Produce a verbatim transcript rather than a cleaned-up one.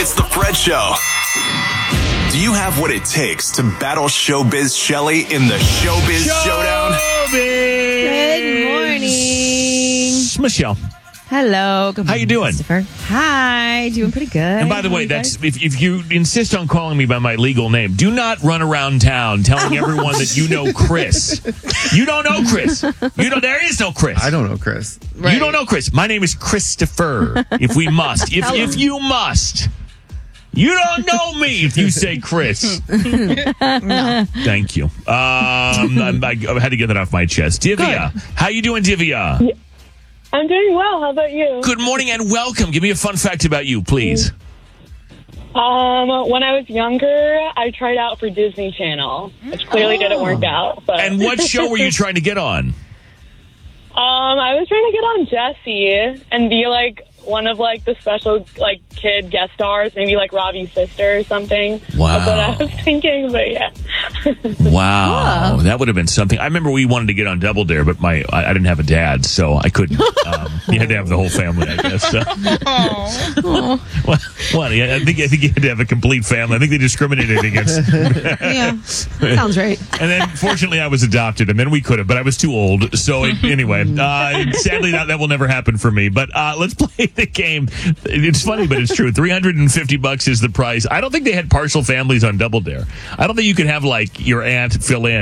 It's the Fred Show. Do you have what it takes to battle Showbiz Shelley in the Showbiz Showdown? Good morning. Michelle. Hello. Good morning, How you doing? Christopher. Hi. Doing pretty good. And by the way, that's if, if you insist on calling me by my legal name, do not run around town telling everyone that you know Chris. You don't know Chris. You don't. There is no Chris. I don't know Chris. Right. You don't know Chris. My name is Christopher. If we must, if if you must. You don't know me if you say Chris. No. Thank you. Um, I, I had to get that off my chest. Divya, Good. How you doing, Divya? Yeah. I'm doing well. How about you? Good morning and welcome. Give me a fun fact about you, please. Um, when I was younger, I tried out for Disney Channel, which clearly oh. didn't work out. But. And what show were you trying to get on? Um, I was trying to get on Jessie and be like one of like the special like kid guest stars, maybe like Robbie's sister or something. Wow. That's what I was thinking, but yeah. Wow. Oh. That would have been something. I remember we wanted to get on Double Dare, but my I, I didn't have a dad, so I couldn't. Um, you had to have the whole family, I guess. So. Oh. Well, well, yeah, I think I think you had to have a complete family. I think they discriminated against. Yeah, sounds right. And then, fortunately, I was adopted, and then we could have, but I was too old. So it, anyway, uh, sadly, that, that will never happen for me. But uh, let's play the game. It's funny, but it's true. three hundred fifty bucks is the price. I don't think they had partial families on Double Dare. I don't think you could have like your aunt fill in.